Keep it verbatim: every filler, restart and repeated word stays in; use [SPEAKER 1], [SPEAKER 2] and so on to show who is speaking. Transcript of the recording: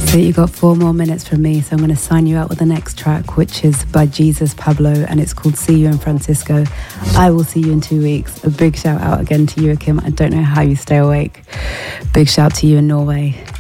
[SPEAKER 1] So you got four more minutes from me, so I'm going to sign you out with the next track, which is by Jesus Pablo, and it's called See You in Francisco. I will see you in two weeks. A big shout out again to you, Kim. I don't know how you stay awake. Big shout to you in Norway.